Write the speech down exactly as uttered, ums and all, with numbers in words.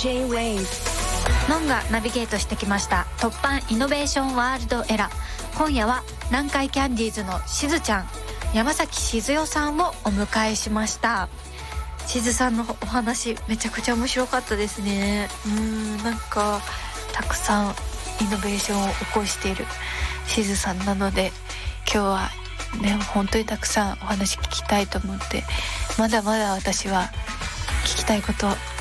J-Wave ノンがナビゲートしてきました突破イノベーションワールドエラー。今夜は南海キャンディーズのしずちゃん、山崎しずよさんをお迎えしました。しずさんのお話めちゃくちゃ面白かったですね。うーんなんかたくさんイノベーションを起こしているしずさんなので、今日はね本当にたくさんお話聞きたいと思って、まだまだ私は聞きたいこと